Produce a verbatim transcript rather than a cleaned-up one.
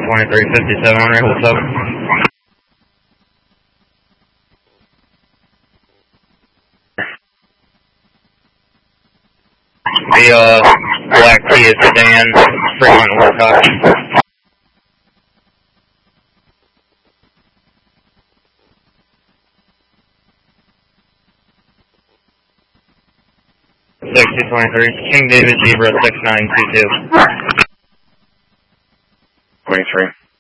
twenty-three fifty-seven on your what's up? The uh, black Kia sedan, Fremont Wilcox. sixty twenty-three, King David Zebra six nine two two. twenty-three.